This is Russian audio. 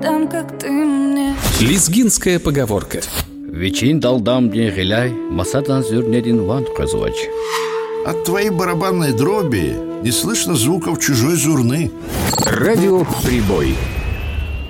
отдам, как ты мне. Лезгинская поговорка. Вечин далдам день геляй, масадан зюрнедин ван казуач. От твоей барабанной дроби не слышно звуков чужой зурны. Радио «Прибой».